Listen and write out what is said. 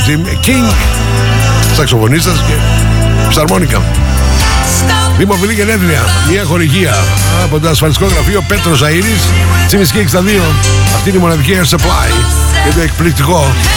Jim King, σαξοφωνίστας και ψαρμόνικα. Δημοφιλή γενέθλια, μια χορηγία από το ασφαλιστικό γραφείο Πέτρος Αΐρης, Τσιμισκή 62. Αυτή είναι η μοναδική Air Supply και το εκπληκτικό